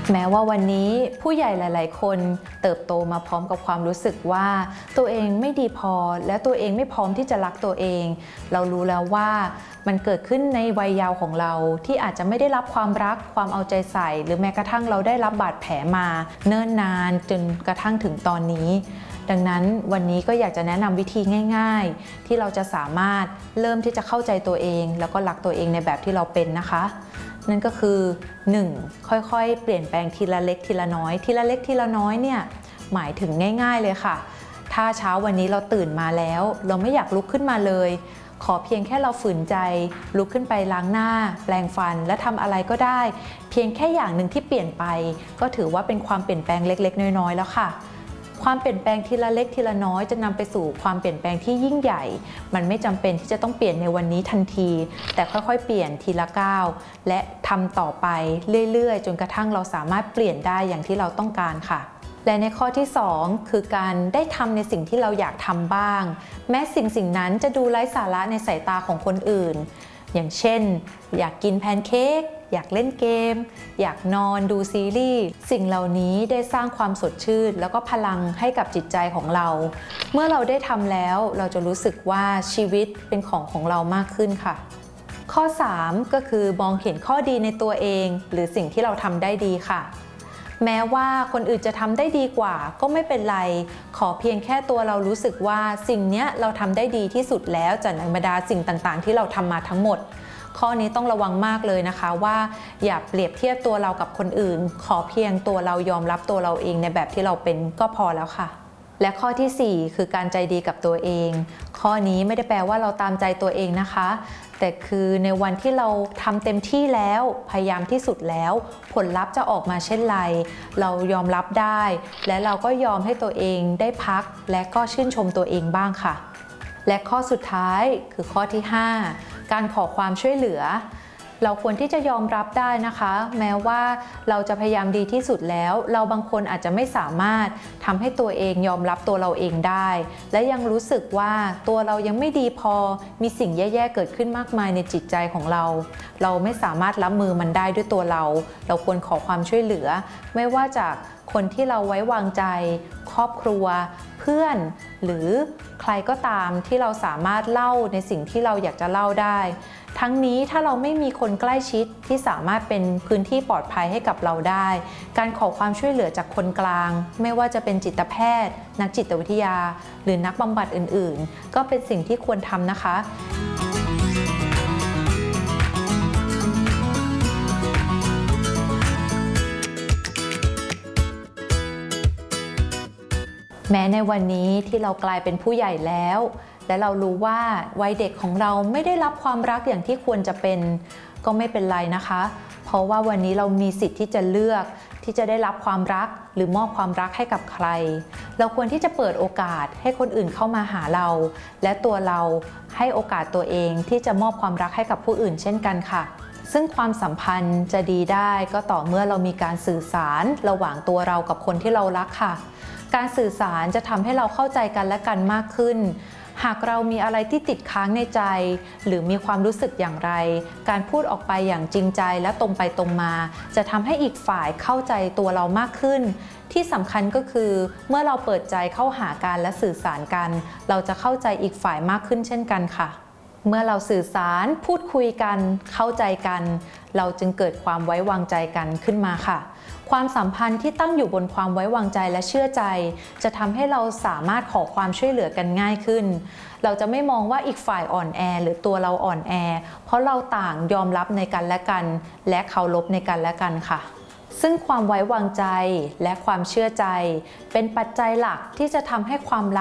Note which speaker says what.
Speaker 1: แม้ว่าวันนี้ผู้ใหญ่หลายๆคนเติบโตมาพร้อมกับความรู้สึกว่าตัวเองไม่ดีพอและตัวเองไม่พร้อมที่จะรักตัวเองเรารู้แล้วว่ามันเกิดขึ้นในวัยเยาว์ของเราที่อาจจะไม่ได้รับความรักความเอาใจใส่หรือแม้กระทั่งเราได้รับบาดแผลมาเนิ่นนานจนกระทั่งถึงตอนนี้ดังนั้นวันนี้ก็อยากจะแนะนำวิธีง่ายๆที่เราจะสามารถเริ่มที่จะเข้าใจตัวเองแล้วก็รักตัวเองในแบบที่เราเป็นนะคะนั่นก็คือ 1. ค่อยๆเปลี่ยนแปลงทีละเล็กทีละน้อยทีละเล็กทีละน้อยเนี่ยหมายถึงง่ายๆเลยค่ะถ้าเช้าวันนี้เราตื่นมาแล้วเราไม่อยากลุกขึ้นมาเลยขอเพียงแค่เราฝืนใจลุกขึ้นไปล้างหน้าแปรงฟันและทำอะไรก็ได้เพียงแค่อย่างหนึ่งที่เปลี่ยนไปก็ถือว่าเป็นความเปลี่ยนแปลงเล็กๆน้อยๆแล้วค่ะความเปลี่ยนแปลงทีละเล็กทีละน้อยจะนำไปสู่ความเปลี่ยนแปลงที่ยิ่งใหญ่มันไม่จำเป็นที่จะต้องเปลี่ยนในวันนี้ทันทีแต่ค่อยๆเปลี่ยนทีละก้าวและทำต่อไปเรื่อยๆจนกระทั่งเราสามารถเปลี่ยนได้อย่างที่เราต้องการค่ะและในข้อที่ 2 คือการได้ทำในสิ่งที่เราอยากทำบ้างแม้สิ่งนั้นจะดูไร้สาระในสายตาของคนอื่นอย่างเช่นอยากกินแพนเค้กอยากเล่นเกมอยากนอนดูซีรีส์สิ่งเหล่านี้ได้สร้างความสดชื่นแล้วก็พลังให้กับจิตใจของเราเมื่อเราได้ทำแล้วเราจะรู้สึกว่าชีวิตเป็นของเรามากขึ้นค่ะข้อ 3 ก็คือมองเห็นข้อดีในตัวเองหรือสิ่งที่เราทำได้ดีค่ะแม้ว่าคนอื่นจะทำได้ดีกว่าก็ไม่เป็นไรขอเพียงแค่ตัวเรารู้สึกว่าสิ่งเนี้ยเราทำได้ดีที่สุดแล้วจากบรรดาสิ่งต่างๆที่เราทำมาทั้งหมดข้อนี้ต้องระวังมากเลยนะคะว่าอย่าเปรียบเทียบตัวเรากับคนอื่นขอเพียงตัวเรายอมรับตัวเราเองในแบบที่เราเป็นก็พอแล้วค่ะและข้อที่ 4 คือการใจดีกับตัวเองข้อนี้ไม่ได้แปลว่าเราตามใจตัวเองนะคะแต่คือในวันที่เราทำเต็มที่แล้วพยายามที่สุดแล้วผลลัพธ์จะออกมาเช่นไรเรายอมรับได้และเราก็ยอมให้ตัวเองได้พักและก็ชื่นชมตัวเองบ้างค่ะและข้อสุดท้ายคือข้อที่ 5 การขอความช่วยเหลือเราควรที่จะยอมรับได้นะคะแม้ว่าเราจะพยายามดีที่สุดแล้วเราบางคนอาจจะไม่สามารถทำให้ตัวเองยอมรับตัวเราเองได้และยังรู้สึกว่าตัวเรายังไม่ดีพอมีสิ่งแย่ๆเกิดขึ้นมากมายในจิตใจของเราเราไม่สามารถรับมือมันได้ด้วยตัวเราควรขอความช่วยเหลือไม่ว่าจากคนที่เราไว้วางใจครอบครัวเพื่อนหรือใครก็ตามที่เราสามารถเล่าในสิ่งที่เราอยากจะเล่าได้ทั้งนี้ถ้าเราไม่มีคนใกล้ชิดที่สามารถเป็นพื้นที่ปลอดภัยให้กับเราได้การขอความช่วยเหลือจากคนกลางไม่ว่าจะเป็นจิตแพทย์นักจิตวิทยาหรือนักบำบัดอื่นๆก็เป็นสิ่งที่ควรทำนะคะแม้ในวันนี้ที่เรากลายเป็นผู้ใหญ่แล้วและเรารู้ว่าวัยเด็กของเราไม่ได้รับความรักอย่างที่ควรจะเป็นก็ไม่เป็นไรนะคะเพราะว่าวันนี้เรามีสิทธิ์ที่จะเลือกที่จะได้รับความรักหรือมอบความรักให้กับใครเราควรที่จะเปิดโอกาสให้คนอื่นเข้ามาหาเราและตัวเราให้โอกาสตัวเองที่จะมอบความรักให้กับผู้อื่นเช่นกันค่ะซึ่งความสัมพันธ์จะดีได้ก็ต่อเมื่อเรามีการสื่อสารระหว่างตัวเรากับคนที่เรารักค่ะการสื่อสารจะทำให้เราเข้าใจกันและกันมากขึ้นหากเรามีอะไรที่ติดค้างในใจหรือมีความรู้สึกอย่างไรการพูดออกไปอย่างจริงใจและตรงไปตรงมาจะทำให้อีกฝ่ายเข้าใจตัวเรามากขึ้นที่สำคัญก็คือเมื่อเราเปิดใจเข้าหากันและสื่อสารกันเราจะเข้าใจอีกฝ่ายมากขึ้นเช่นกันค่ะเมื่อเราสื่อสารพูดคุยกันเข้าใจกันเราจึงเกิดความไว้วางใจกันขึ้นมาค่ะความสัมพันธ์ที่ตั้งอยู่บนความไว้วางใจและเชื่อใจจะทำให้เราสามารถขอความช่วยเหลือกันง่ายขึ้นเราจะไม่มองว่าอีกฝ่ายอ่อนแอหรือตัวเราอ่อนแอเพราะเราต่างยอมรับในกันและกันและเคารพในกันและกันค่ะซึ่งความไว้วางใจและความเชื่อใจเป็นปัจจัยหลักที่จะทำให้ความรัก